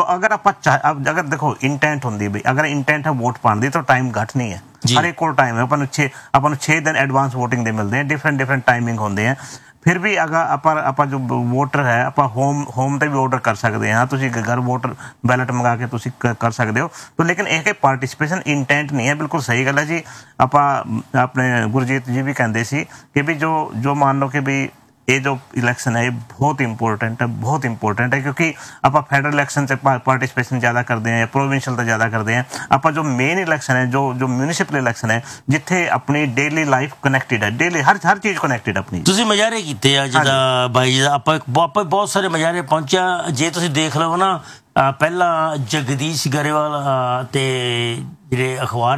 अगर अगर देखो इंटेंट होंगी भी, अगर इंटेंट है वोट पाने की तो टाइम घट नहीं है, हर एक को टाइम है। अपन 6 दिन एडवांस वोटिंग दे मिलते हैं, डिफरेंट टाइमिंग होंगे हैं। फिर भी अगर आप जो वोटर है आप होम ते भी ऑर्डर कर सकते हैं, तुम घर वोटर बैलेट मंगा के तुम कर सकते हो। तो लेकिन एक पार्टिसिपेशन इंटेंट नहीं है, बिल्कुल सही गल है जी। आप अपने गुरजीत जी भी कहते सी कि भी जो मान लो कि भी ये जो इलैक्शन है ये बहुत इंपॉर्टेंट है, क्योंकि आप फेडरल इलैक्शन से पार्टिसिपेशन ज़्यादा करते हैं, प्रोविंशियल तो ज़्यादा करते हैं। आप जो मेन इलैक्शन है, जो म्यूनिसिपल इलैक्शन है, जिथे अपनी डेली लाइफ कनैक्टेड है, डेली हर चीज़ कनैक्टेड अपनी। ਤੁਸੀਂ ਮਜ਼ਾਰੇ ਕੀਤੇ ਆ ਜਿੱਦਾਂ ਬਾਈ ਜੀ ਆਪਾਂ ਬਹੁਤ ਸਾਰੇ ਮਜ਼ਾਰੇ ਪਹੁੰਚਿਆ। ਜੇ ਤੁਸੀਂ ਦੇਖ ਲਓ ਨਾ, ਪਹਿਲਾਂ ਜਗਦੀਸ਼ ਗਰੇਵਾਲ ਤੇ ਜਿਹੜੇ ਅਖਬਾਰ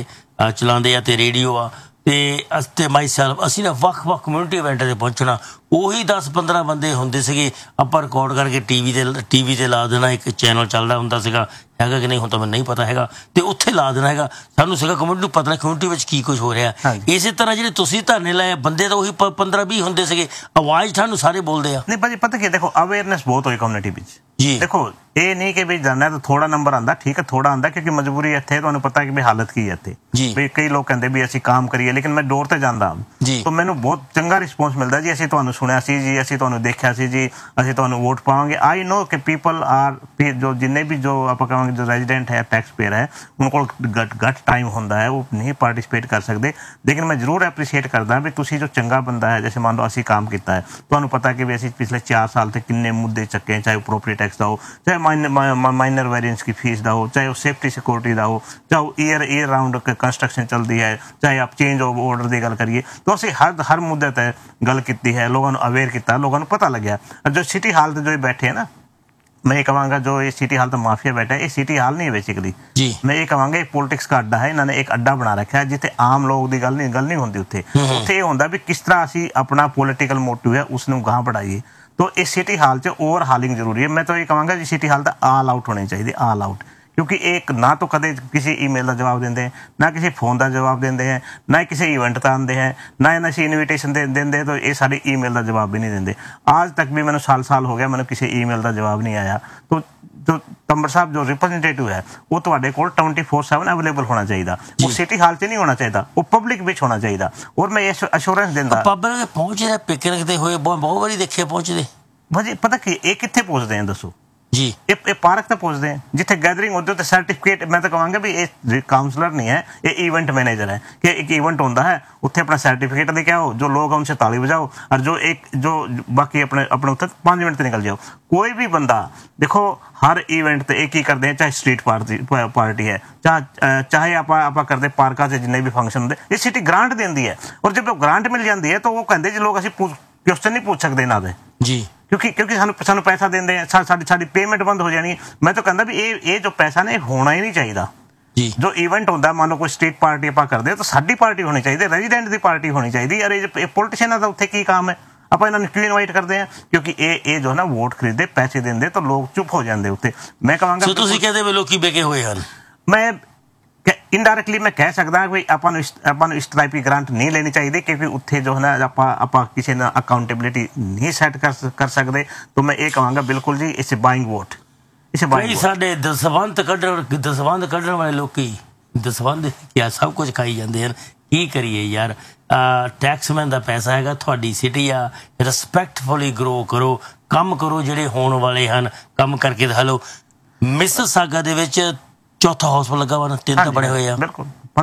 ਚਲਾਉਂਦੇ ਆ ਤੇ ਰੇਡੀਓ ਆ ਤੇ ਮਾਈ ਸੈਲਫ ਅਸੀਂ ਨਾ ਵੱਖ ਕਮਿਊਨਿਟੀ ਇਵੈਂਟ 'ਤੇ ਪਹੁੰਚਣਾ। ਉਹੀ 10-15 ਬੰਦੇ ਹੁੰਦੇ ਸੀਗੇ, ਆਪਾਂ ਰਿਕਾਰਡ ਕਰਕੇ ਟੀਵੀ 'ਤੇ ਲਾ ਦੇਣਾ। ਇੱਕ ਚੈਨਲ ਚੱਲਦਾ ਹੁੰਦਾ ਸੀਗਾ, ਹੈਗਾ ਕਿ ਨਹੀਂ ਹੁਣ ਤਾਂ ਮੈਨੂੰ ਨਹੀਂ ਪਤਾ ਹੈਗਾ, ਤੇ ਉੱਥੇ ਲਾ ਦੇਣਾ ਹੈਗਾ। ਸਾਨੂੰ ਸੀਗਾ ਕਮਿਊਨਿਟੀ ਨੂੰ ਪਤਾ ਕਮਿਊਨਿਟੀ ਵਿੱਚ ਕੀ ਕੁਝ ਹੋ ਰਿਹਾ। ਇਸੇ ਤਰ੍ਹਾਂ ਜਿਹੜੇ ਤੁਸੀਂ ਧਰਨੇ ਲਾਏ ਬੰਦੇ ਤਾਂ ਉਹੀ 15-20 ਹੁੰਦੇ ਸੀਗੇ, ਆਵਾਜ਼ ਤੁਹਾਨੂੰ ਸਾਰੇ ਬੋਲਦੇ ਆ। नहीं भाजी पता क्या, देखो अवेयरनेस बहुत हुई कम्युनिटी में जी। देखो ये नहीं कि भी जाना तो थोड़ा नंबर आंदा, ठीक है थोड़ा आंदा, क्योंकि मजबूरी इत्थे तुहानू पता कि भी हालत की है इत्थे भी। कई लोग कहते भी असीं काम करिए, लेकिन मैं डोर ते जांदा तो मैनू बहुत चंगा रिस्पॉन्स मिलता जी। असीं तुहानू सुनिया सी जी, असीं तुहानू देखिया सी जी, असीं तुहानू वोट पावांगे। आई नो कि पीपल आर जो जिन्ने भी जो आपां कहांगे जो रेजिडेंट है, टैक्स पेयर है, उन कोल घट टाइम हुंदा है, वो नहीं पार्टिसिपेट कर सकते। लेकिन मैं जरूर एप्रीशिएट करदा भी तुसीं जो चंगा बंदा है, जैसे मान लो असीं काम कीता है, तुहानू पता कि भी असीं पिछले 4 साल से किन्ने मुद्दे चक्के, चाहे प्रॉपर्टी टैक्स दा हो, चाहे माइनर वेरिएंस की फीस दा हो, चाहे सेफ्टी सिक्योरिटी दा हो, चाहे ईयर राउंड कंस्ट्रक्शन चलती है, चाहे आप चेंज ऑफ ऑर्डर की गल करिए, तो असीं हर मुद्दे ते गल की है, लोगों को अवेयर किया, लोगों को पता लग्या। जो सिटी हाल जो ये बैठे है ना, मैं ये कहूँगा जो ये सिटी हाल तो माफिया बैठा है, ये सिटी हाल नहीं है बेसिकली जी। मैं ये कहूँगा पॉलिटिक्स का अड्डा है, इन्होंने एक अड्डा बना रखा है जिथे आम लोग की गल नहीं होंगी। उत्थे ये होंदा भी किस तरह असीं अपना पॉलिटिकल मोटिव है उसनूं गांह बढ़ाइए। तो इस सिटी हाल च ओवर हालिंग जरूरी है। मैं तो ये कहूँगा जी सिटी हाल तो ऑल आउट होनी चाहिए, ऑल आउट, क्योंकि एक ना तो कदे किसी ईमेल का जवाब देंगे हैं, ना किसी फोन का जवाब देंगे हैं, ना किसी इवेंट का आते हैं, ना किसी इनविटेशन देंगे, तो ये सारे ईमेल का जवाब भी नहीं देंगे। आज तक भी मैंने साल हो गया, मैंने किसी ईमेल का जवाब नहीं आया। तो जो तंबर साहब जो रिप्रेजेंटेटिव है वो तुहाडे कोल 24/7 अवेलेबल होना चाहिए। वो सिटी हाल च नहीं होना चाहिए, वो पब्लिक विच होना चाहिए। और मैं एश्योरेंस देंदा पब्लिक पहुंचदे पिकनिक ते होए बहुत बारी देखे पहुंचदे भाजी। पता कि ये कित्थे पहुंचते हैं दसो जी? ये पार्क तक पहुंचते हैं जिथे गैदरिंग होती है, सर्टिफिकेट मैं तो कहूँगा भी ये काउंसलर नहीं है, ये इवेंट मैनेजर है। कि एक इवेंट होता है उत्थे अपना सर्टिफिकेट लेके आओ, जो लोग हैं उनसे ताली बजाओ, और जो बाकी अपने उत्थे 5 मिनट निकल जाओ। कोई भी बंदा देखो हर इवेंट ते एक ही करते हैं, चाहे स्ट्रीट पार्टी है, चाहे आप करते पार्का से जिन्ने भी फंक्शन होंगे, ये सिटी ग्रांट देती है। और जब ग्रांट मिल जाती है तो वो कहते जी लोग असीं क्वेश्चन नहीं पूछ सकते इन्हां दे जी, क्योंकि सानू पैसा देंगे, साडी पेमेंट बंद हो जानी। मैं तो कहता भी ये जो पैसा ने होना ही नहीं चाहिए जी। जो इवेंट होता मान लो कोई स्ट्रीट पार्टी आप करते तो साडी पार्टी होनी चाहिए, रेजिडेंट की पार्टी होनी चाहिए। अरे पॉलिटिशियन का उत्थे की काम है, आप इन्होंने क्यों इनवाइट करते हैं? क्योंकि ये जो है ना वोट खरीदते पैसे देंगे तो लोग चुप हो जाते उत्थे। मैं कहूँगा तुसीं कहते वे लोग बेके हुए हैं। मैं इनडायरेक्टली मैं कह सकदा कि आपां इस टाइप की ग्रांट नहीं लेनी चाहिए, क्योंकि उत्थे जो है ना आपां किसी ने अकाउंटेबिलिटी नहीं सैट कर सकते। तो मैं ये कहूँगा बिल्कुल जी इसे बाइंग वोट, इसे बाइंग वोट। साडे दसवंत कढ़ण वाले लोग दसवंत क्या सब कुछ खाई जाते हैं। की करिए यार, टैक्समैन का पैसा है, थोड़ी सिटी आ, रिस्पैक्टफुली ग्रो करो, काम करो ਜਿਹੜੇ ਹੋਣ ਵਾਲੇ ਹਨ, ਕੰਮ ਕਰਕੇ ਦਿਖਾਓ। ਮਿਸਿਸਾਗਾ ਦੇ ਵਿੱਚ चौथा हॉस्पिटल लगा हुआ, 3 तो बड़े हुए हैं। बिल्कुल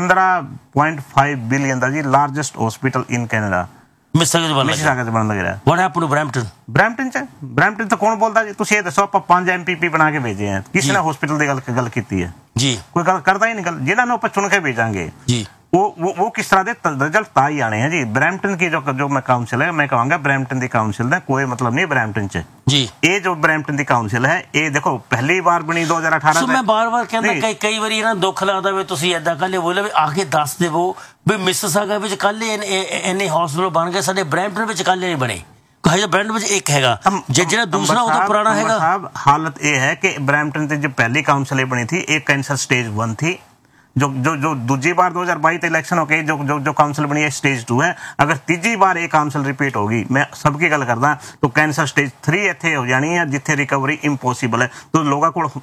15.5 बिलियन का जी largest hospital in Canada Mississauga च बन लग रहा। व्हाट हैपेंड टू ब्रैम्पटन तो कौन बोलता जी? तुसीं ये दसो आप 5 MPP बना के भेजे हैं, किसी ने हॉस्पिटल की गल की है जी? कोई गल करता ही नहीं। गल जिन्होंने आप चुन के भेजांगे जी, वो किस तरह के रिजल्ट ताई आने हैं जी। ब्रैम्पटन की जो मैं काउंसिल है, मैं कहूँगा ब्रैम्पटन की काउंसिल का कोई मतलब नहीं ब्रैम्पटन च जी। ये जो ब्रैम्पटन की काउंसिल है ये देखो पहली बार बनी 2018। मैं बार कहता कई बारी ना दुख लगता भी तुसीं ऐदा कल बोले भी आके दस देवो भी मिसिसागा विच कल इन्ने हॉस्पिटल बन गए, साडे ब्रैम्पटन विच कल नहीं बने। ब्रैम्पटन विच एक हैगा जो दूसरा वो तो पुराना हैगा। हालत ये है कि ब्रैम्पटन से जो पहली काउंसिल बनी थी एक कैंसर स्टेज 1 थी, जो दूसरी बार 2022 इलेक्शन होके जो काउंसिल बनी है स्टेज 2 है। अगर तीजी बार ये काउंसिल रिपीट होगी, मैं सबकी गल करदा, तो कैंसर स्टेज 3 इत्थे हो जानी है जिथे रिकवरी इंपॉसिबल है। तो लोगों को